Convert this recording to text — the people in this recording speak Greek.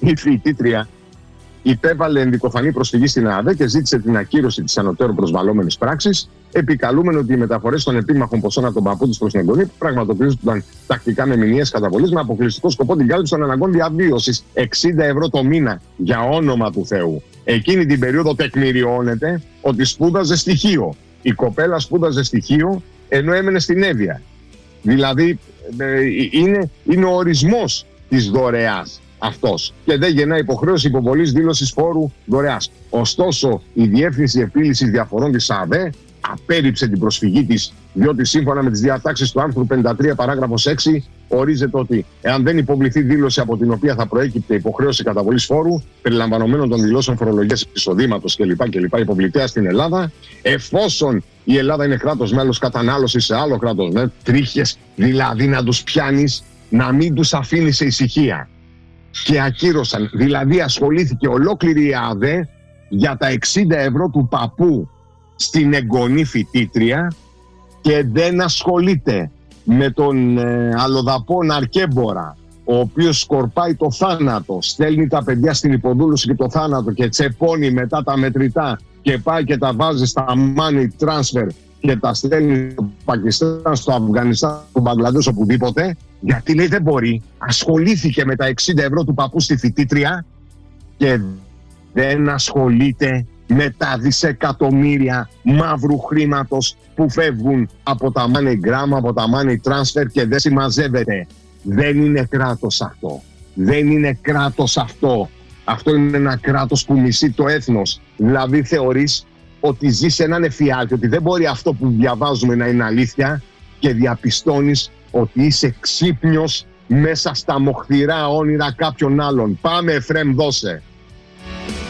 η φοιτήτρια υπέβαλε ενδικοφανή προσφυγή στην ΑΔΕ και ζήτησε την ακύρωση της ανωτέρω προσβαλλόμενης πράξης, επικαλούμενο ότι οι μεταφορές των επίμαχων ποσών από τον παππού της προς την εγγονή πραγματοποιούνταν τακτικά με μηνιαίες καταβολές με αποκλειστικό σκοπό την κάλυψη των αναγκών διαβίωσης. 60 ευρώ το μήνα, για όνομα του Θεού. Εκείνη την περίοδο τεκμηριώνεται ότι σπούδαζε στοιχείο. Η κοπέλα σπούδαζε στοιχείο ενώ έμενε στην Εύβοια. Δηλαδή είναι ο ορισμός της δωρεάς αυτός και δεν γεννά υποχρέωση υποβολής δήλωσης φόρου δωρεάς. Ωστόσο, η Διεύθυνση Επίλυσης Διαφορών της ΑΔΕ απέρριψε την προσφυγή της, διότι σύμφωνα με τις διατάξεις του άρθρου 53 παράγραφος 6 ορίζεται ότι εάν δεν υποβληθεί δήλωση από την οποία θα προέκυπτε υποχρέωση καταβολής φόρου, περιλαμβανομένων των δηλώσεων φορολογίας εισοδήματος κλπ. Υποβλητέα στην Ελλάδα, εφόσον η Ελλάδα είναι κράτος μέλος κατανάλωσης σε άλλο κράτος μέλος, τρίχες δηλαδή να τους πιάνεις, να μην τους αφήνεις σε ησυχία. Και ακύρωσαν, δηλαδή ασχολήθηκε ολόκληρη η ΑΔΕ για τα 60 ευρώ του παππού στην εγγονή φοιτήτρια και δεν ασχολείται με τον αλλοδαπό ναρκέμπορα, ο οποίος σκορπάει το θάνατο, στέλνει τα παιδιά στην υποδούλωση και το θάνατο και τσεπώνει μετά τα μετρητά και πάει και τα βάζει στα money transfer και τα στέλνει στο Πακιστάν, στο Αφγανιστάν, στο Μπαγκλαντές, οπουδήποτε, γιατί λέει δεν μπορεί. Ασχολήθηκε με τα 60 ευρώ του παππού στη φοιτήτρια και δεν ασχολείται με τα δισεκατομμύρια μαύρου χρήματος που φεύγουν από τα MoneyGram, από τα money transfer και δεν συμμαζεύεται. Δεν είναι κράτος αυτό. Δεν είναι κράτος αυτό. Αυτό είναι ένα κράτος που μισεί το έθνος. Δηλαδή θεωρείς ότι ζεις σε έναν εφιάλτη, ότι δεν μπορεί αυτό που διαβάζουμε να είναι αλήθεια και διαπιστώνεις ότι είσαι ξύπνιος μέσα στα μοχθηρά όνειρα κάποιων άλλων. Πάμε Εφραίμ, δώσε.